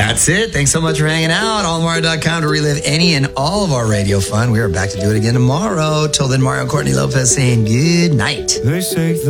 That's it. Thanks so much for hanging out. Allmario.com to relive any and all of our radio fun. We are back to do it again tomorrow. Till then, Mario and Courtney Lopez saying good night. They say